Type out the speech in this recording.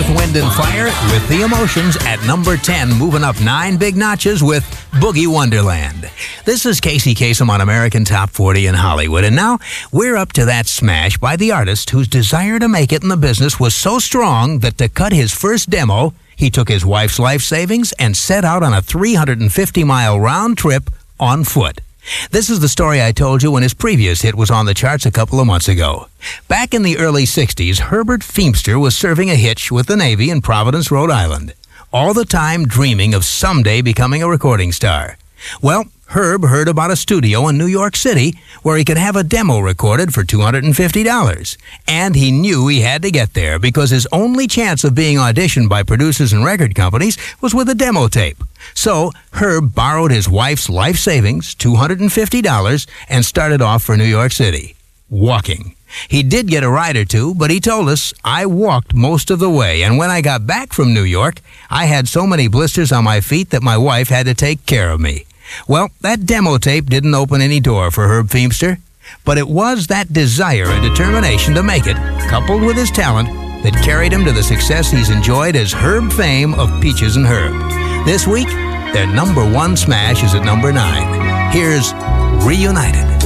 Earth, Wind, and Fire with The Emotions at number 10, moving up 9 big notches with Boogie Wonderland. This is Casey Kasem on American Top 40 in Hollywood, and now we're up to that smash by the artist whose desire to make it in the business was so strong that to cut his first demo, he took his wife's life savings and set out on a 350-mile round trip on foot. This is the story I told you when his previous hit was on the charts a couple of months ago. Back in the early 60s, Herbert Feimster was serving a hitch with the Navy in Providence, Rhode Island, all the time dreaming of someday becoming a recording star. Well, Herb heard about a studio in New York City where he could have a demo recorded for $250. And he knew he had to get there because his only chance of being auditioned by producers and record companies was with a demo tape. So Herb borrowed his wife's life savings, $250, and started off for New York City, walking. He did get a ride or two, but he told us, "I walked most of the way, and when I got back from New York, I had so many blisters on my feet that my wife had to take care of me." Well, that demo tape didn't open any door for Herb Feimster, but it was that desire and determination to make it, coupled with his talent, that carried him to the success he's enjoyed as Herb fame of Peaches and Herb. This week, their number 1 smash is at number 9. Here's Reunited.